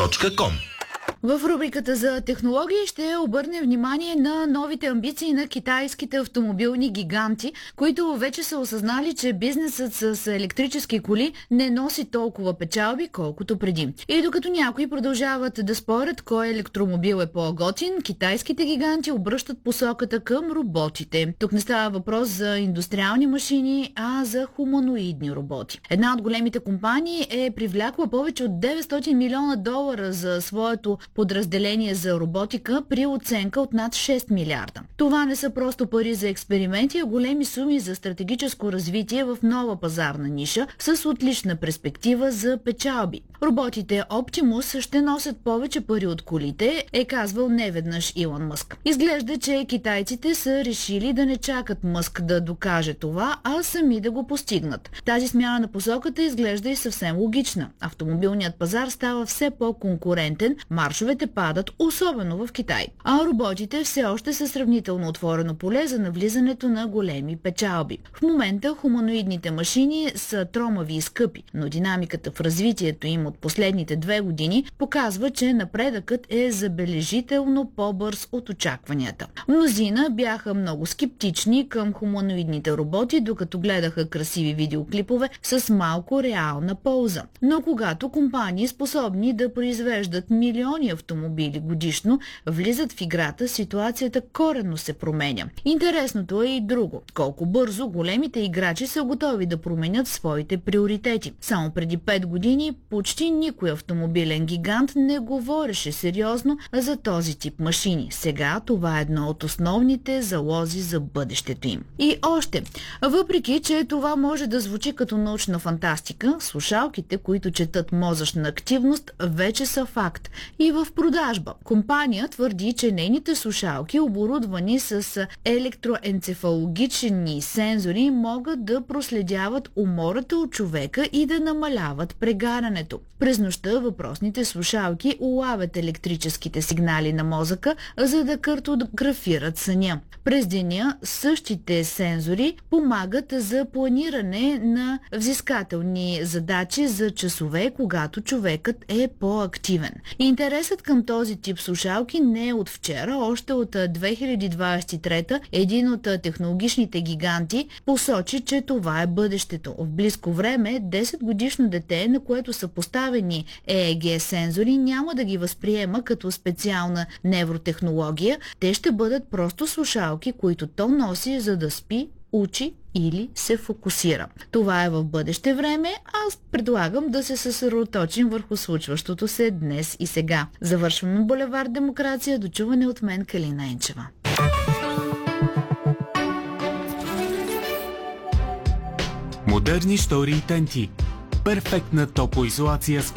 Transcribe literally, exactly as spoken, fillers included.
точка ком. В рубриката за технологии ще обърнем внимание на новите амбиции на китайските автомобилни гиганти, които вече са осъзнали, че бизнесът с електрически коли не носи толкова печалби, колкото преди. И докато някои продължават да спорят кой електромобил е по-готин, китайските гиганти обръщат посоката към роботите. Тук не става въпрос за индустриални машини, а за хуманоидни роботи. Една от големите компании е привлякла повече от деветстотин милиона долара за своето подразделение за роботика при оценка от над шест милиарда. Това не са просто пари за експерименти, а големи суми за стратегическо развитие в нова пазарна ниша с отлична перспектива за печалби. Роботите Optimus ще носят повече пари от колите, е казвал неведнъж Илон Мъск. Изглежда, че китайците са решили да не чакат Мъск да докаже това, а сами да го постигнат. Тази смяна на посоката изглежда и съвсем логична. Автомобилният пазар става все по-конкурентен, маршовете падат, особено в Китай. А роботите все още са сравнително отворено поле за навлизането на големи печалби. В момента хуманоидните машини са тромави и скъпи, но динамиката в развитието им от последните две години показва, че напредъкът е забележително по-бърз от очакванията. Мнозина бяха много скептични към хуманоидните роботи, докато гледаха красиви видеоклипове с малко реална полза. Но когато компании, способни да произвеждат милиони автомобили годишно, влизат в играта, ситуацията коренно се променя. Интересното е и друго. Колко бързо големите играчи са готови да променят своите приоритети. Само преди пет години почти никой автомобилен гигант не говореше сериозно за този тип машини. Сега това е едно от основните залози за бъдещето им. И още, въпреки че това може да звучи като научна фантастика, слушалките, които четат мозъчна активност, вече са факт и в продажба. Компания твърди, че нейните слушалки, оборудвани с електроенцефалогични сензори, могат да проследяват умората от човека и да намаляват прегарането. През нощта въпросните слушалки улавят електрическите сигнали на мозъка, за да картографират съня. През деня същите сензори помагат за планиране на взискателни задачи за часове, когато човекът е по-активен. Интересът към този тип слушалки не е от вчера, още от две хиляди двадесет и трета един от технологичните гиганти посочи, че това е бъдещето. В близко време десет годишно дете, на което са поставени Е Е Ге сензори, няма да ги възприема като специална невротехнология. Те ще бъдат просто слушалки, които то носи, за да спи, учи или се фокусира. Това е в бъдеще време, аз предлагам да се съсредоточим върху случващото се днес и сега. Завършваме булевард Демокрация. До чуване от мен, Калина Енчева. Модерни штори и тенти. Перфектна топлоизолация с